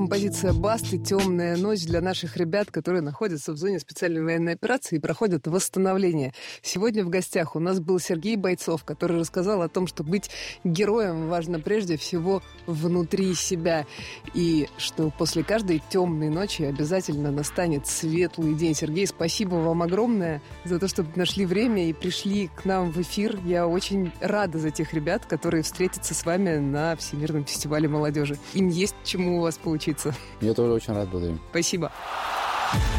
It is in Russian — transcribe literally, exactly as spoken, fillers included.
Композиция «Басты» «Темная ночь» для наших ребят, которые находятся в зоне специальной военной операции и проходят восстановление. Сегодня в гостях у нас был Сергей Бойцов, который рассказал о том, что быть героем важно прежде всего внутри себя. И что после каждой темной ночи обязательно настанет светлый день. Сергей, спасибо вам огромное за то, что нашли время и пришли к нам в эфир. Я очень рада за тех ребят, которые встретятся с вами на Всемирном фестивале молодежи. Им есть чему у вас поучиться. Я тоже очень рад буду. Спасибо.